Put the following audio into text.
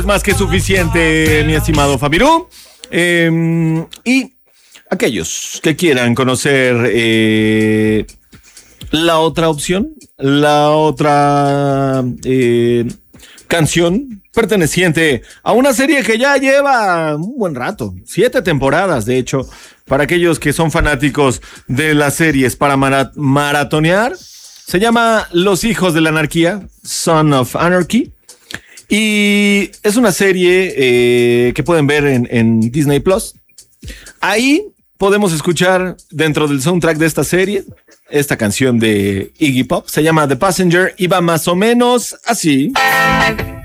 Más que suficiente, mi estimado Fabirú. Y aquellos que quieran conocer la otra opción, la otra canción perteneciente a una serie que ya lleva un buen rato, 7 temporadas, de hecho, para aquellos que son fanáticos de las series para maratonear, se llama Los Hijos de la Anarquía, Son of Anarchy. Y es una serie que pueden ver en Disney Plus. Ahí podemos escuchar dentro del soundtrack de esta serie esta canción de Iggy Pop. Se llama The Passenger y va más o menos así.